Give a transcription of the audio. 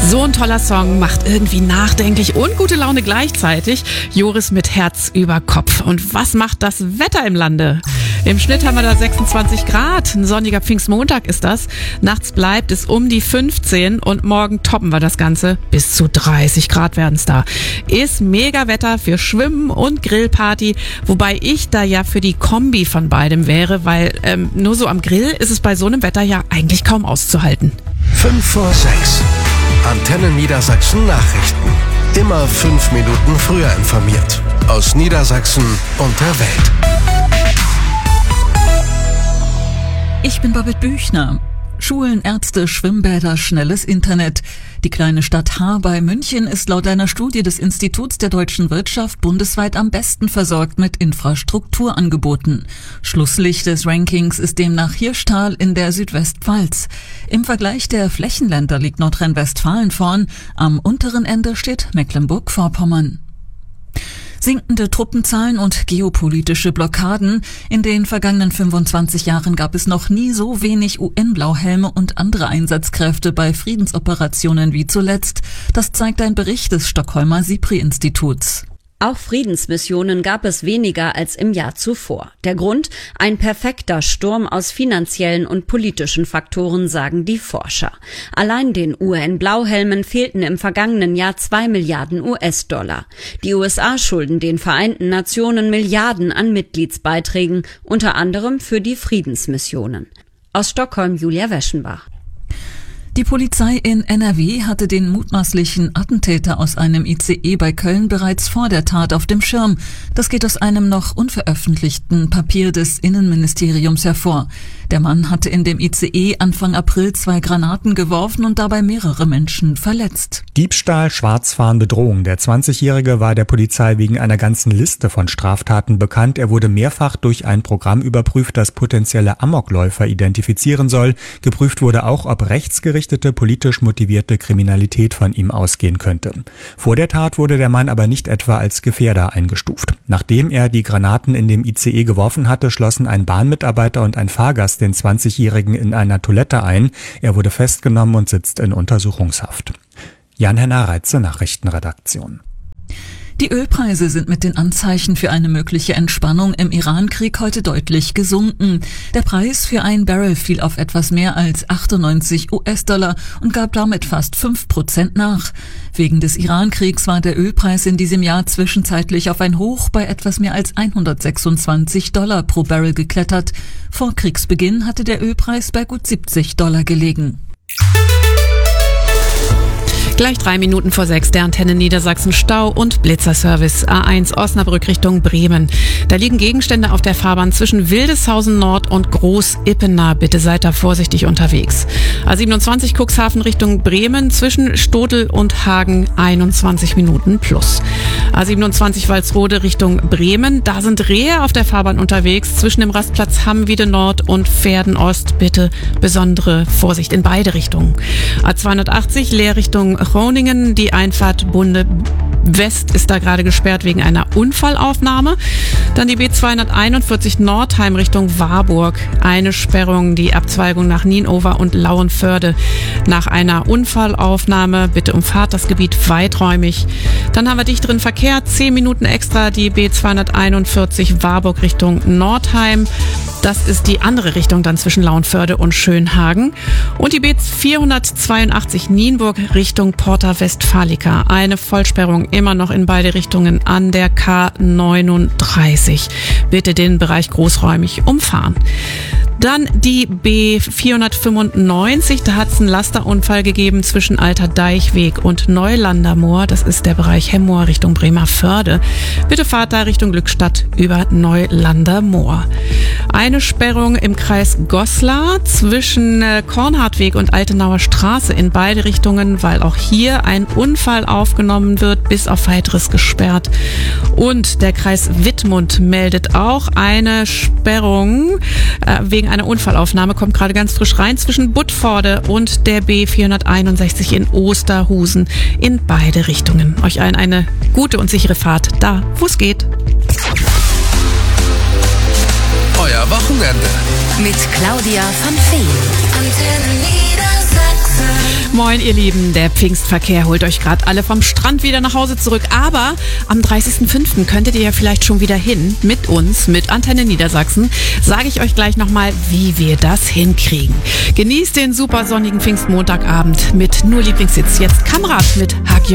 So ein toller Song, macht irgendwie nachdenklich und gute Laune gleichzeitig. Joris mit Herz über Kopf. Und was macht das Wetter im Lande? Im Schnitt haben wir da 26 Grad. Ein sonniger Pfingstmontag ist das. Nachts bleibt es um die 15 und morgen toppen wir das Ganze. Bis zu 30 Grad werden es da. Ist mega Wetter für Schwimmen und Grillparty. Wobei ich da ja für die Kombi von beidem wäre, weil nur so am Grill ist es bei so einem Wetter ja eigentlich kaum auszuhalten. 5 vor 6. Antenne Niedersachsen Nachrichten. Immer 5 Minuten früher informiert. Aus Niedersachsen und der Welt. Ich bin Babette Büchner. Schulen, Ärzte, Schwimmbäder, schnelles Internet. Die kleine Stadt Haar bei München ist laut einer Studie des Instituts der deutschen Wirtschaft bundesweit am besten versorgt mit Infrastrukturangeboten. Schlusslicht des Rankings ist demnach Hirschtal in der Südwestpfalz. Im Vergleich der Flächenländer liegt Nordrhein-Westfalen vorn. Am unteren Ende steht Mecklenburg-Vorpommern. Sinkende Truppenzahlen und geopolitische Blockaden. In den vergangenen 25 Jahren gab es noch nie so wenig UN-Blauhelme und andere Einsatzkräfte bei Friedensoperationen wie zuletzt. Das zeigt ein Bericht des Stockholmer SIPRI-Instituts. Auch Friedensmissionen gab es weniger als im Jahr zuvor. Der Grund? Ein perfekter Sturm aus finanziellen und politischen Faktoren, sagen die Forscher. Allein den UN-Blauhelmen fehlten im vergangenen Jahr 2 Milliarden US-Dollar. Die USA schulden den Vereinten Nationen Milliarden an Mitgliedsbeiträgen, unter anderem für die Friedensmissionen. Aus Stockholm Julia Weschenbach. Die Polizei in NRW hatte den mutmaßlichen Attentäter aus einem ICE bei Köln bereits vor der Tat auf dem Schirm. Das geht aus einem noch unveröffentlichten Papier des Innenministeriums hervor. Der Mann hatte in dem ICE Anfang April 2 Granaten geworfen und dabei mehrere Menschen verletzt. Diebstahl, Schwarzfahren, Bedrohung. Der 20-Jährige war der Polizei wegen einer ganzen Liste von Straftaten bekannt. Er wurde mehrfach durch ein Programm überprüft, das potenzielle Amokläufer identifizieren soll. Geprüft wurde auch, ob rechtsgerichtete, politisch motivierte Kriminalität von ihm ausgehen könnte. Vor der Tat wurde der Mann aber nicht etwa als Gefährder eingestuft. Nachdem er die Granaten in dem ICE geworfen hatte, schlossen ein Bahnmitarbeiter und ein Fahrgast den 20-Jährigen in einer Toilette ein. Er wurde festgenommen und sitzt in Untersuchungshaft. Jan-Henner Reitze, Nachrichtenredaktion. Die Ölpreise sind mit den Anzeichen für eine mögliche Entspannung im Iran-Krieg heute deutlich gesunken. Der Preis für ein Barrel fiel auf etwas mehr als 98 US-Dollar und gab damit fast 5% nach. Wegen des Iran-Kriegs war der Ölpreis in diesem Jahr zwischenzeitlich auf ein Hoch bei etwas mehr als 126 Dollar pro Barrel geklettert. Vor Kriegsbeginn hatte der Ölpreis bei gut 70 Dollar gelegen. Gleich 3 Minuten vor 6, der Antenne Niedersachsen Stau- und Blitzerservice. A1 Osnabrück Richtung Bremen. Da liegen Gegenstände auf der Fahrbahn zwischen Wildeshausen Nord und Groß-Ippenaar. Bitte seid da vorsichtig unterwegs. A27 Cuxhaven Richtung Bremen zwischen Stotel und Hagen 21 Minuten plus. A27 Walsrode Richtung Bremen. Da sind Rehe auf der Fahrbahn unterwegs zwischen dem Rastplatz Hammwiede Nord und Pferden Ost. Bitte besondere Vorsicht in beide Richtungen. A280 Leer Richtung Groningen, die Einfahrt Bunde West ist da gerade gesperrt wegen einer Unfallaufnahme. Dann die B241 Nordheim Richtung Warburg. Eine Sperrung, die Abzweigung nach Nienover und Lauenförde. Nach einer Unfallaufnahme bitte umfahrt das Gebiet weiträumig. Dann haben wir dichteren Verkehr, 10 Minuten extra, die B241 Warburg Richtung Nordheim. Das ist die andere Richtung dann zwischen Lauenförde und Schönhagen. Und die B482 Nienburg Richtung Porta Westfalica. Eine Vollsperrung immer noch in beide Richtungen an der K39. Bitte den Bereich großräumig umfahren. Dann die B495, da hat es einen Lasterunfall gegeben zwischen Alter Deichweg und Neulandermoor. Das ist der Bereich Hemmoor Richtung Bremerförde. Bitte fahrt da Richtung Glückstadt über Neulandermoor. Eine Sperrung im Kreis Goslar zwischen Kornhardtweg und Altenauer Straße in beide Richtungen, weil auch hier ein Unfall aufgenommen wird, bis auf Weiteres gesperrt. Und der Kreis Wittmund meldet auch eine Sperrung wegen einer Unfallaufnahme, kommt gerade ganz frisch rein, zwischen Budforde und der B461 in Osterhusen in beide Richtungen. Euch allen eine gute und sichere Fahrt da, wo es geht. Euer Wochenende mit Claudia von Feen. Moin, ihr Lieben. Der Pfingstverkehr holt euch gerade alle vom Strand wieder nach Hause zurück. Aber am 30.05. könntet ihr ja vielleicht schon wieder hin. Mit uns, mit Antenne Niedersachsen. Sage ich euch gleich nochmal, wie wir das hinkriegen. Genießt den super sonnigen Pfingstmontagabend mit nur Lieblingshits. Jetzt Kamerad mit Hug